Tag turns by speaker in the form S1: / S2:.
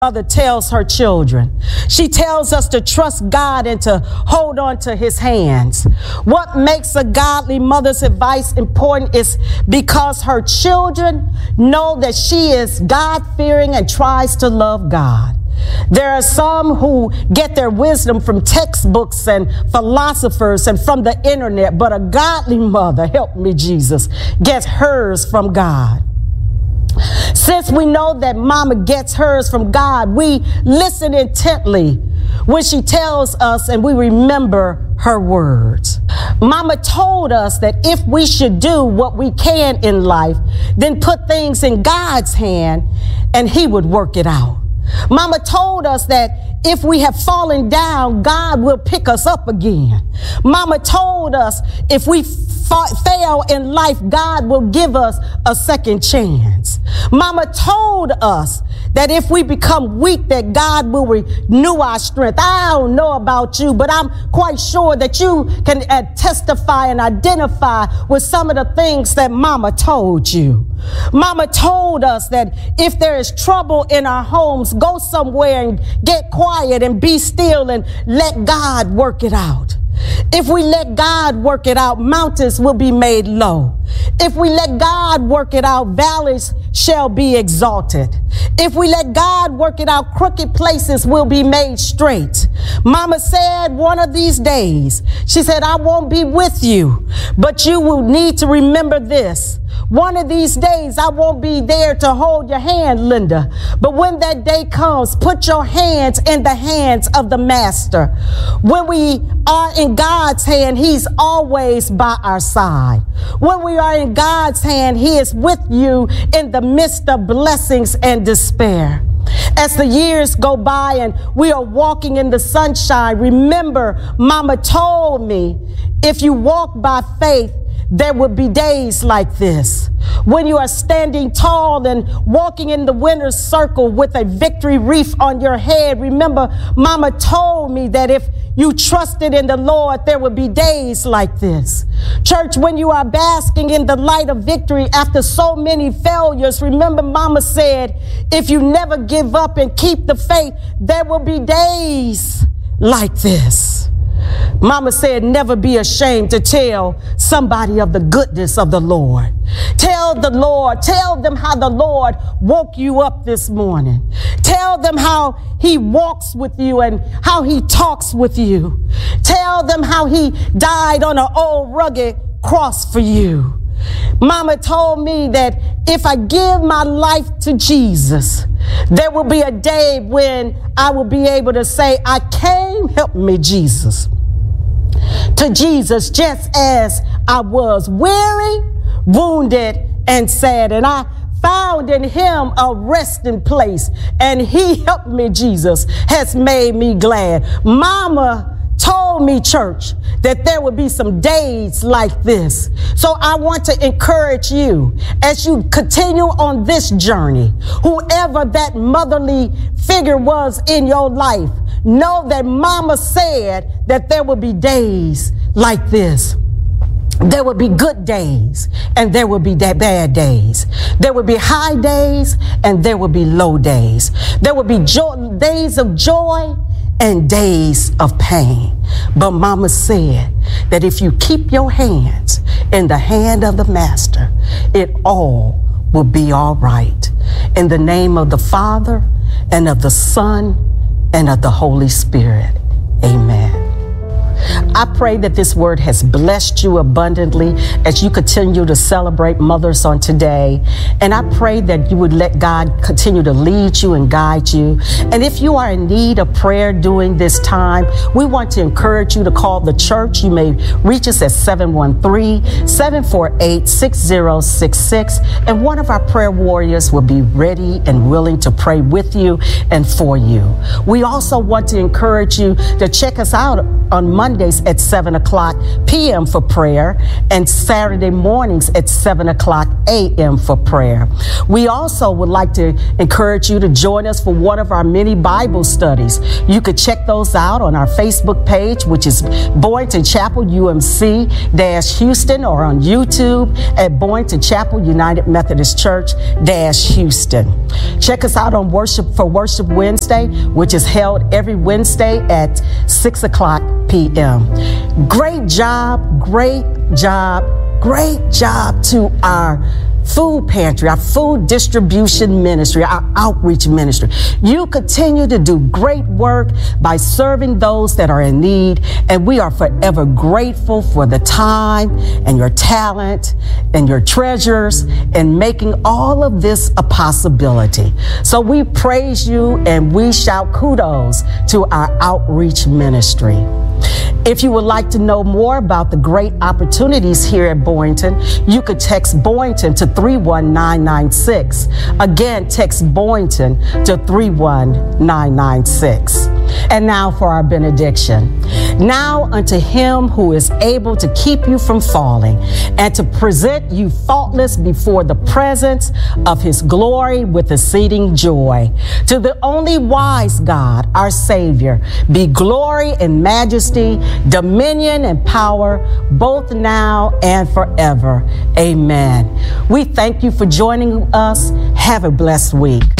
S1: mother tells her children. She tells us to trust God and to hold on to his hands. What makes a godly mother's advice important is because her children know that she is God-fearing and tries to love God. There are some who get their wisdom from textbooks and philosophers and from the internet, but a godly mother, help me Jesus, gets hers from God. Since we know that mama gets hers from God, we listen intently when she tells us and we remember her words. Mama told us that if we should do what we can in life, then put things in God's hand and he would work it out. Mama told us that if we have fallen down, God will pick us up again. Mama told us if we fail in life, God will give us a second chance. Mama told us that if we become weak, that God will renew our strength. I don't know about you, but I'm quite sure that you can testify and identify with some of the things that Mama told you. Mama told us that if there is trouble in our homes, go somewhere and get quiet and be still and let God work it out. If we let God work it out, mountains will be made low. If we let God work it out, valleys shall be exalted. If we let God work it out, crooked places will be made straight. Mama said one of these days, she said, I won't be with you, but you will need to remember this. One of these days, I won't be there to hold your hand, Linda. But when that day comes, put your hands in the hands of the master. When we are in God's hand, he's always by our side. When we are in God's hand, he is with you in the midst of blessings and despair. As the years go by and we are walking in the sunshine, remember, Mama told me, if you walk by faith, there will be days like this. When you are standing tall and walking in the winner's circle with a victory wreath on your head, remember, Mama told me that if you trusted in the Lord, there would be days like this. Church, when you are basking in the light of victory after so many failures, remember, Mama said, if you never give up and keep the faith, there will be days like this. Mama said, never be ashamed to tell somebody of the goodness of the Lord. Tell them how the Lord woke you up this morning. Tell them how he walks with you and how he talks with you. Tell them how he died on an old rugged cross for you. Mama told me that if I give my life to Jesus, there will be a day when I will be able to say, I came, help me, Jesus, to Jesus just as I was, weary, wounded, and sad. And I found in him a resting place, and he helped me, Jesus, has made me glad. Mama told me, church, that there would be some days like this. So I want to encourage you as you continue on this journey, whoever that motherly figure was in your life, know that Mama said that there will be days like this. There will be good days and there will be bad days. There will be high days and there will be low days. There will be days of joy and days of pain. But Mama said that if you keep your hands in the hand of the master, it all will be all right. In the name of the Father and of the Son and of the Holy Spirit. Amen. I pray that this word has blessed you abundantly as you continue to celebrate mothers on today. And I pray that you would let God continue to lead you and guide you. And if you are in need of prayer during this time, we want to encourage you to call the church. You may reach us at 713-748-6066. And one of our prayer warriors will be ready and willing to pray with you and for you. We also want to encourage you to check us out on Mondays at 7 o'clock p.m. for prayer, and Saturday mornings at 7 o'clock a.m. for prayer. We also would like to encourage you to join us for one of our many Bible studies. You could check those out on our Facebook page, which is Boynton Chapel UMC-Houston, or on YouTube at Boynton Chapel United Methodist Church-Houston. Check us out on Worship Wednesday, which is held every Wednesday at 6 o'clock p.m. Great job to our food pantry, our food distribution ministry, our outreach ministry. You continue to do great work by serving those that are in need, and we are forever grateful for the time and your talent and your treasures in making all of this a possibility. So we praise you and we shout kudos to our outreach ministry. If you would like to know more about the great opportunities here at Boynton, you could text Boynton to 31996. Again, text Boynton to 31996. And now for our benediction. Now unto him who is able to keep you from falling and to present you faultless before the presence of his glory with exceeding joy. To the only wise God, our Savior, be glory and majesty, dominion and power, both now and forever. Amen. We thank you for joining us. Have a blessed week.